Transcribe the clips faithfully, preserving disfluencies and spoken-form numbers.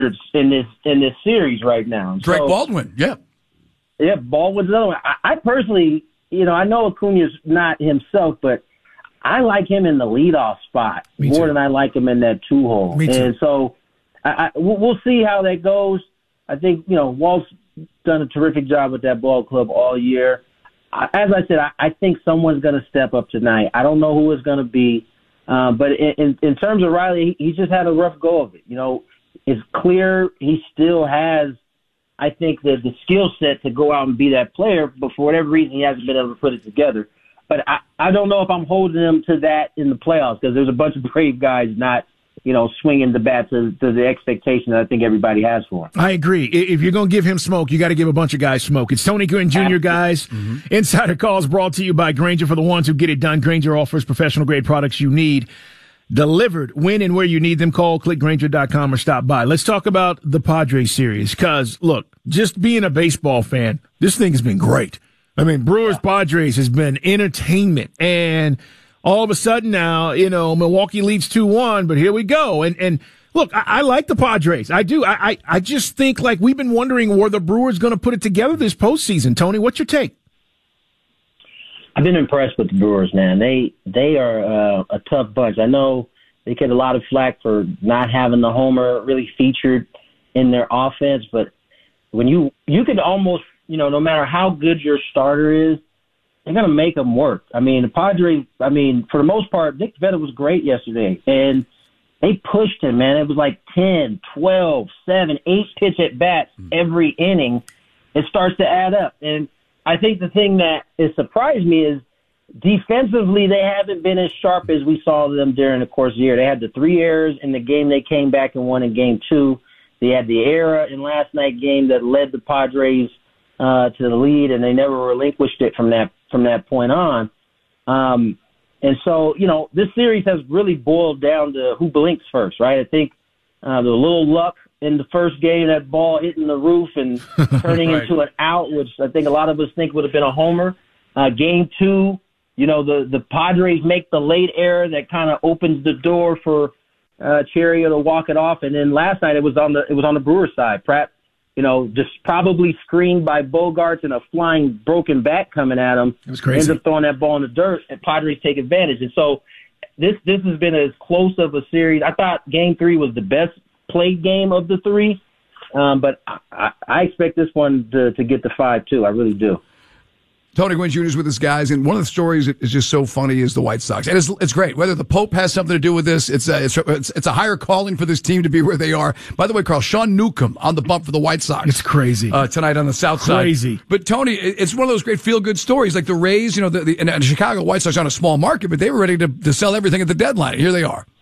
in this in this series right now. Drake so, Baldwin, yeah. Yeah, Baldwin's another one. I, I personally, you know, I know Acuna's not himself, but I like him in the leadoff spot Me more too. than I like him in that two-hole. Me too. And so I, I, we'll we'll see how that goes. I think, you know, Walt's done a terrific job with that ball club all year. I, as I said, I, I think someone's going to step up tonight. I don't know who it's going to be. Um, but in, in, in terms of Riley, he, he just had a rough go of it. You know, it's clear he still has, I think, the, the skill set to go out and be that player, but for whatever reason, he hasn't been able to put it together. But I, I don't know if I'm holding him to that in the playoffs because there's a bunch of brave guys not, you know, swinging the bat to, to the expectation that I think everybody has for him. I agree. If you're going to give him smoke, you got to give a bunch of guys smoke. It's Tony Gwynn Junior, guys. Mm-hmm. Insider Calls brought to you by Grainger. For the ones who get it done, Grainger offers professional-grade products you need delivered when and where you need them. Call, click Grainger dot com or stop by. Let's talk about the Padres series because, look, just being a baseball fan, this thing has been great. I mean, Brewers-Padres has been entertainment, and all of a sudden now, you know, Milwaukee leads two one, but here we go. And and look, I, I like the Padres. I do. I, I, I just think, like, we've been wondering were the Brewers going to put it together this postseason. Tony, what's your take? I've been impressed with the Brewers, man. They they are uh, a tough bunch. I know they get a lot of flack for not having the homer really featured in their offense, but when you you could almost, you know, no matter how good your starter is, they're going to make them work. I mean, the Padres, I mean, for the most part, Nick Pivetta was great yesterday, and they pushed him, man. It was like ten, twelve, seven, eight pitch at bats every inning. It starts to add up. And I think the thing that has surprised me is defensively they haven't been as sharp as we saw them during the course of the year. They had the three errors in the game they came back and won in game two. They had the error in last night's game that led the Padres uh, to the lead, and they never relinquished it from that from that point on. Um, and so, you know, this series has really boiled down to who blinks first, right? I think uh, the little luck in the first game, that ball hitting the roof and turning right. into an out, which I think a lot of us think would have been a homer. Uh, game two, you know, the, the Padres make the late error that kind of opens the door for uh, Chiriot to walk it off. And then last night it was on the it was on the Brewers side. Pratt, you know, just probably screened by Bogaerts and a flying broken bat coming at him. It was crazy. Ends up throwing that ball in the dirt, and Padres take advantage. And so this this has been as close of a series. I thought Game Three was the best played game of the three, um, but I, I expect this one to, to get to five too. I really do. Tony Gwynn Junior is with us, guys, and one of the stories that is just so funny is the White Sox. And it's, it's great. Whether the Pope has something to do with this, it's a, it's, it's, it's a higher calling for this team to be where they are. By the way, Carl, Sean Newcomb on the bump for the White Sox. It's crazy. Uh, tonight on the South Side. Crazy. But, Tony, it's one of those great feel-good stories. Like the Rays, you know, the, the, and the Chicago White Sox on a small market, but they were ready to, to sell everything at the deadline. Here they are.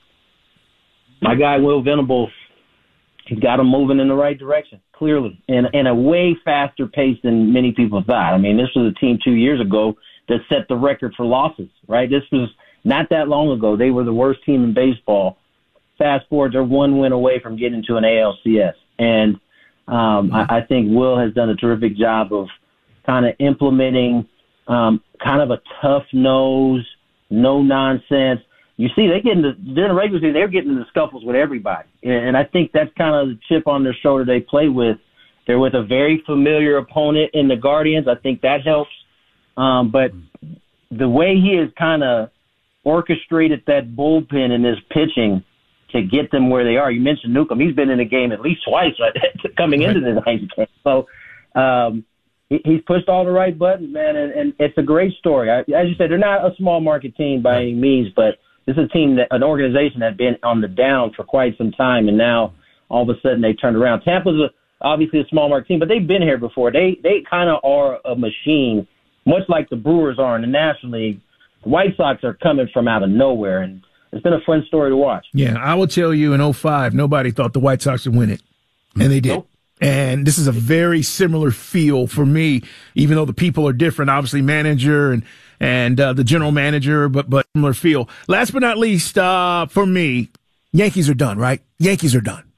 My guy, Will Venables, he's got him moving in the right direction, clearly, and in a way faster pace than many people thought. I mean, this was a team two years ago that set the record for losses, right? This was not that long ago. They were the worst team in baseball. Fast forward, they're one win away from getting to an A L C S. And um, I, I think Will has done a terrific job of kind of implementing um, kind of a tough nose, no nonsense. You see, they get into during the regular season, they're getting into scuffles with everybody, and I think that's kind of the chip on their shoulder they play with. They're with a very familiar opponent in the Guardians. I think that helps. Um, but the way he has kind of orchestrated that bullpen and his pitching to get them where they are. You mentioned Newcomb; he's been in the game at least twice right, coming into the ninth game. So um, he, he's pushed all the right buttons, man, and, and it's a great story. I, as you said, they're not a small market team by any means, but this is a team, that an organization that had been on the down for quite some time, and now all of a sudden they turned around. Tampa's a, obviously a small market team, but they've been here before. They they kind of are a machine, much like the Brewers are in the National League. The White Sox are coming from out of nowhere, and it's been a fun story to watch. Yeah, I will tell you in oh five, nobody thought the White Sox would win it, and they did. Nope. And this is a very similar feel for me, even though the people are different, obviously manager and and uh, the general manager, but but similar feel. Last but not least, uh, for me, Yankees are done, right? Yankees are done.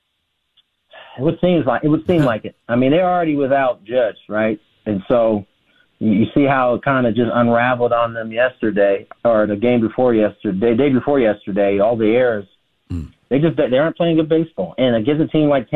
It would seem like it would seem like it. I mean, they're already without Judge, right? And so you see how it kind of just unraveled on them yesterday, or the game before yesterday, day before yesterday. All the errors, mm. They just they aren't playing good baseball. And against a team like